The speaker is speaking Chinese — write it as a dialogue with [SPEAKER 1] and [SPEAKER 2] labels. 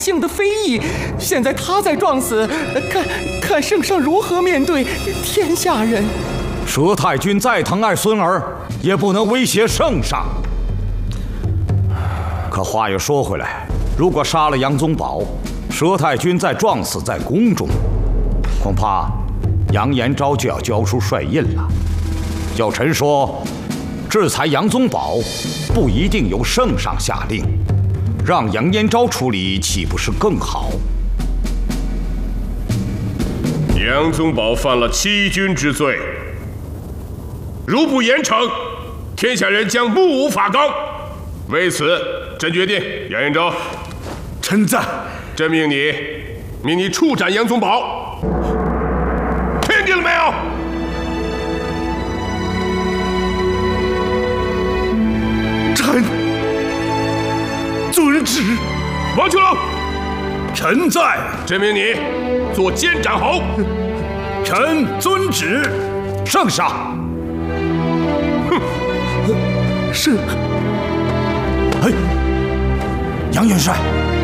[SPEAKER 1] 姓的非议，现在他再撞死，看圣上如何面对天下人。
[SPEAKER 2] 佘太君再疼爱孙儿，也不能威胁圣上。可话又说回来，如果杀了杨宗保，佘太君再撞死在宫中，恐怕杨延昭就要交出帅印了。叫臣说，制裁杨宗保不一定由圣上下令，让杨延昭处理岂不是更好？
[SPEAKER 3] 杨宗保犯了欺君之罪，如不严惩，天下人将目无法纲。为此，朕决定，杨延昭，
[SPEAKER 4] 臣在。
[SPEAKER 3] 朕命你处斩杨宗保，听见了没有？
[SPEAKER 4] 臣遵旨。
[SPEAKER 3] 王秋龙，
[SPEAKER 4] 臣在。
[SPEAKER 3] 朕命你做监斩侯。
[SPEAKER 4] 臣遵旨。
[SPEAKER 2] 圣上。
[SPEAKER 4] 是。
[SPEAKER 2] 杨元帅。